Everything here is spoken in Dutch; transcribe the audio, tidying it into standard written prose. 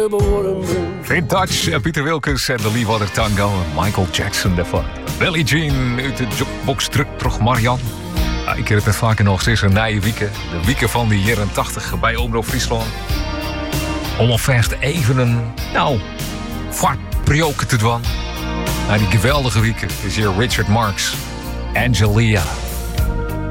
Vintage, Pieter Wilkens en de Leeuwarder Tango en Michael Jackson daarvan. Billie Jean uit de jukebox terug Marianne. Ik keer het net vaker nog steeds een nieuwe wieken. De wieken van de jaren 80 bij Omroep Friesland. Om alvast even een, vartprioken te doen. Naar die geweldige wieken is hier Richard Marx, Angelia.